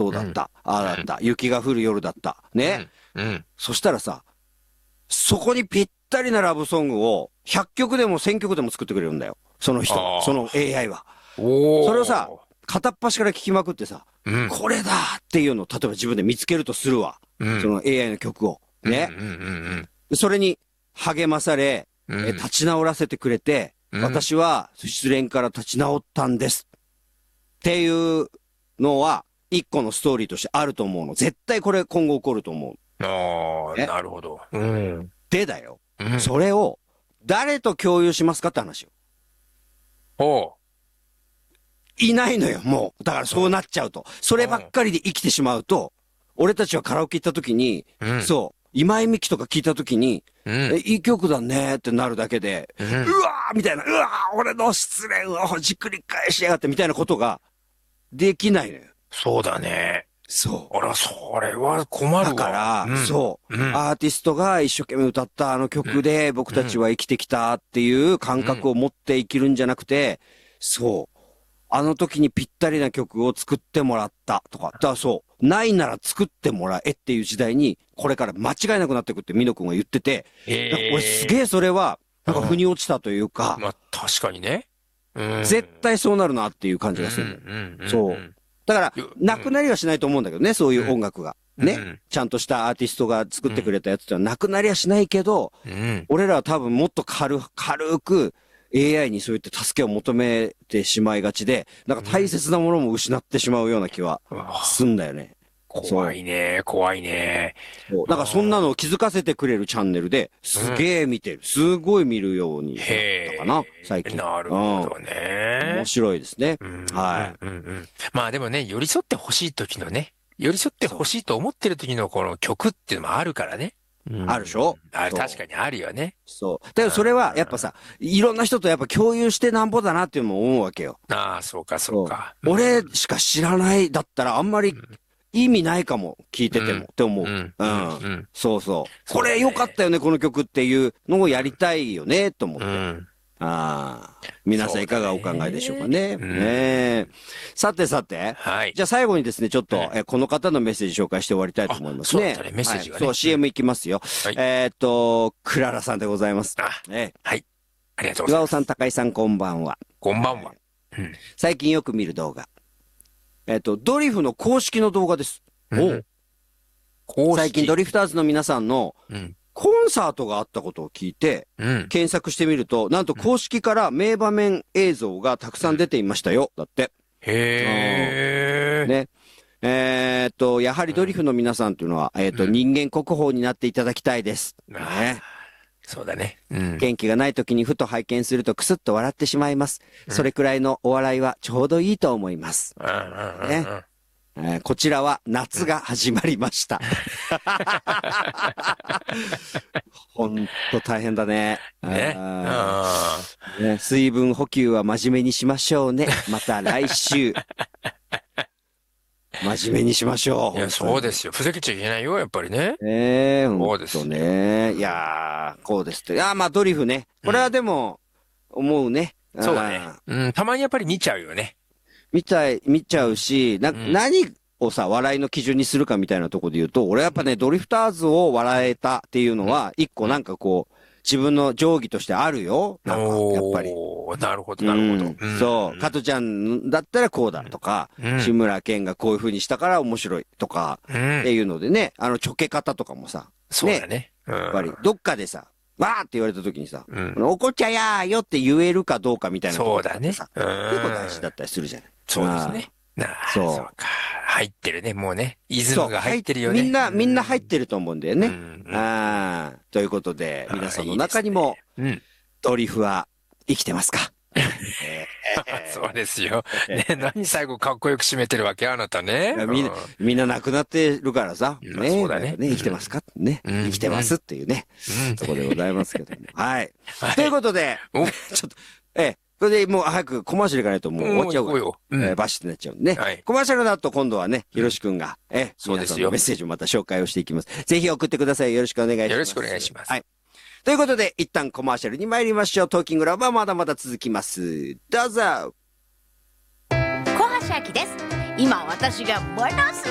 うだった、ああだった、雪が降る夜だったね、そしたらさ、そこにぴったりなラブソングを100曲でも1000曲でも作ってくれるんだよ、その人が、その AI は。それをさ、片っ端から聞きまくってさ、これだっていうのを例えば自分で見つけるとするわ、その AI の曲をね、それに励まされ、立ち直らせてくれて、私は失恋から立ち直ったんですっていうのは一個のストーリーとしてあると思うの。絶対これ今後起こると思う。 なるほど。 でだよ、それを誰と共有しますかって話よ。いないのよ、もう。だからそうなっちゃうと。そればっかりで生きてしまうと、俺たちはカラオケ行った時に、そう、今井美樹とか聞いた時に、いい曲だねってなるだけで、うわーみたいな、うわー俺の失恋をほじくり返しやがってみたいなことができないのよ。 そうだね。 そう。 あら、それは困るわ。 だから、そう、アーティストが一生懸命歌ったあの曲で僕たちは生きてきたっていう感覚を持って生きるんじゃなくて、そう。あの時にぴったりな曲を作ってもらったとか。だからそう。ないなら作ってもらえっていう時代に、これから間違いなくなっていくってミノ君が言ってて、俺すげえそれは、なんか腑に落ちたというか。 まあ確かにね。 絶対そうなるなっていう感じがする。そう。だから、なくなりはしないと思うんだけどね、そういう音楽が。ね。ちゃんとしたアーティストが作ってくれたやつってのはなくなりはしないけど、俺らは多分もっと軽く、AI にそういった助けを求めてしまいがちで、なんか大切なものも失ってしまうような気はすんだよね。 怖いね、怖いね。 だからそんなのを気づかせてくれるチャンネルですげえ見てる。すごい見るようになったかな、最近。 なるほどね。 面白いですね。はい。 まあでもね、寄り添ってほしい時のね、寄り添ってほしいと思ってる時のこの曲っていうのもあるからね。 あるでしょ？ 確かにあるよね。 そう。だけどそれはやっぱさ、いろんな人とやっぱ共有してなんぼだなっていうのも思うわけよ。 そうか、そうか。 俺しか知らないだったらあんまり意味ないかも、聞いててもって思う。そうそう。これ良かったよね、この曲っていうのをやりたいよね、と思って。皆さんいかがお考えでしょうかね。さて、じゃあ最後にですね、ちょっと、この方のメッセージ紹介して終わりたいと思いますね。 メッセージがね。 そう、CM いきますよ。クララさんでございます。 はい。ありがとうございます。 岩尾さん、高井さん、こんばんは。 こんばんは。 最近よく見る動画。ドリフの公式の動画です。最近ドリフターズの皆さんの、コンサートがあったことを聞いて、検索してみると、なんと公式から名場面映像がたくさん出ていましたよ。だって。ね。やはりドリフの皆さんというのは、人間国宝になっていただきたいです。ね。 そうだね。 元気がない時にふと拝見するとクスッと笑ってしまいます。それくらいのお笑いはちょうどいいと思います。ね。こちらは夏が始まりました。ほんと大変だね。水分補給は真面目にしましょうね。また来週。真面目にしましょう。 いや、そうですよ。ふざけちゃいけないよ、やっぱりね。 そうですね。いやー、こうですって。まあドリフね。これはでも、思うね。 そうだね。たまにやっぱり見ちゃうよね。 見ちゃうし、何をさ、笑いの基準にするかみたいなところで言うと、俺やっぱね、ドリフターズを笑えたっていうのは、一個なんかこう、自分の定義としてあるよ。なんか、やっぱり。 なるほど、なるほど。 そう。加トちゃんだったらこうだとか、志村けんがこういう風にしたから面白いとか、っていうのでね、ちょけ方とかもさ、 そうだね。 やっぱり、どっかでさ、わーって言われた時にさ、怒っちゃやーよって言えるかどうかみたいなところがさ、結構大事だったりするじゃない。 そうですね。そうか。入ってるね、もうね。イズムが入ってるよね。 みんな入ってると思うんだよね。ということで、皆さんの中にも、ドリフは生きてますか？ そうですよ。ね、何最後かっこよく締めてるわけあなたね。 みんな亡くなってるからさ。 そうだね。 生きてますかね。生きてますっていうね。ところでございますけども。はい。ということで、ちょっと、それでもう早くコマーシャル行かないともう終わっちゃうから。バシッとなっちゃうんでね。コマーシャルの後今度はね、ひろしくんが、皆さんのメッセージをまた紹介をしていきます。ぜひ送ってください。よろしくお願いします。 よろしくお願いします。 はい。ということで、一旦コマーシャルに参りましょう。トーキングラブはまだまだ続きます。どうぞ。 小橋明です。今私がものす